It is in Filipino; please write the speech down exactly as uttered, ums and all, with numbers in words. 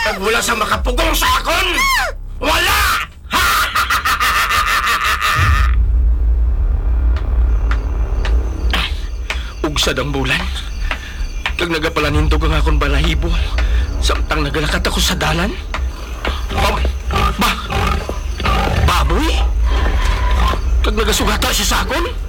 Ug wala sa makapugong sa akon! Wala! Ugsad ang bulan. Kag nagapalanindog ang akong balahibo. Samtang nagalakat ako sa dalan. Oh, ba? Baboy? Kag nagasugata siya sa akon?